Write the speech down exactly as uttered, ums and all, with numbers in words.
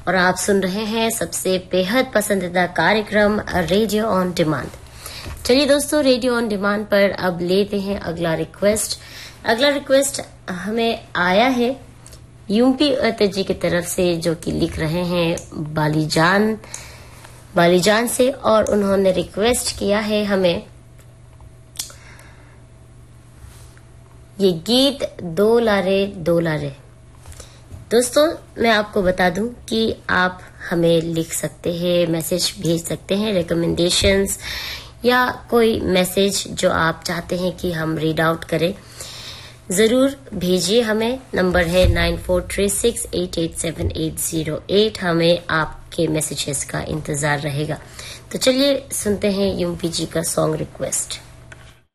और आप सुन रहे हैं सबसे बेहद पसंदीदा कार्यक्रम रेडियो ऑन डिमांड। चलिए दोस्तों, रेडियो ऑन डिमांड पर अब लेते हैं अगला रिक्वेस्ट। अगला रिक्वेस्ट हमें आया है यूपी अत जी की तरफ से, जो कि लिख रहे हैं बालीजान बालीजान से, और उन्होंने रिक्वेस्ट किया है हमें ये गीत दो लारे दो लारे। दोस्तों, मैं आपको बता दूं कि आप हमें लिख सकते हैं, मैसेज भेज सकते हैं, रिकमेंडेशंस या कोई मैसेज जो आप चाहते हैं कि हम रीड आउट करें, जरूर भेजिए हमें। नंबर है nine four three six eight eight seven eight zero eight. हमें आपके मैसेजेस का इंतजार रहेगा। तो चलिए सुनते हैं यूपी जी का सॉन्ग रिक्वेस्ट।